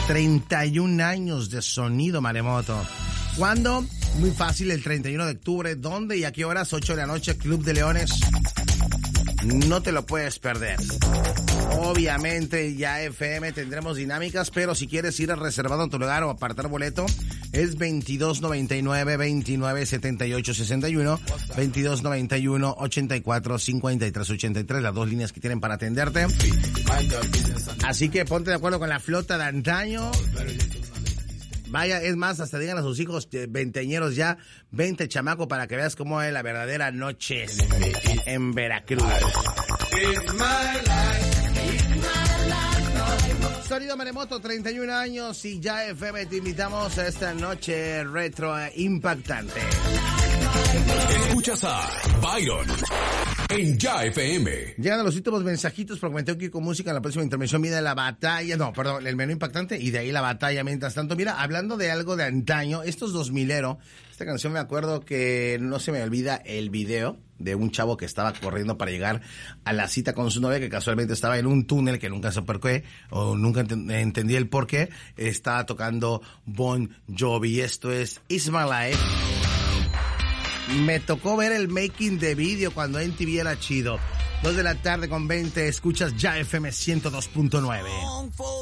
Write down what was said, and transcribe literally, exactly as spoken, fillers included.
treinta y un años de sonido Maremoto. ¿Cuándo? Muy fácil, el treinta y uno de octubre. ¿Dónde y a qué horas? ocho de la noche, Club de Leones. No te lo puedes perder. Obviamente ya F M tendremos dinámicas, pero si quieres ir reservado tu lugar o apartar boleto, es veintidós noventa y nueve, veintinueve setenta y ocho sesenta y uno, veintidós noventa y uno, ochenta y cuatro cincuenta y tres ochenta y tres, las dos líneas que tienen para atenderte. Así que ponte de acuerdo con la flota de antaño. Vaya, es más, hasta digan a sus hijos eh, veinteañeros ya, veinte chamaco, para que veas cómo es la verdadera noche en Veracruz. Sonido Maremoto, treinta y un años, y ya F M te invitamos a esta noche retro e impactante. Escuchas a Byron en Ya F M. Llegan a los últimos mensajitos, prometeo que con música en la próxima intervención viene la batalla, no, perdón, el menú impactante y de ahí la batalla. Mientras tanto, mira, hablando de algo de antaño, estos dos milero, esta canción me acuerdo que no se me olvida el video de un chavo que estaba corriendo para llegar a la cita con su novia, que casualmente estaba en un túnel que nunca se por qué, o nunca ent- entendí el por qué, estaba tocando Bon Jovi. Esto es It's My Life. Me tocó ver el making de video cuando en T V era chido. Dos de la tarde con veinte, escuchas Ya F M ciento dos punto nueve.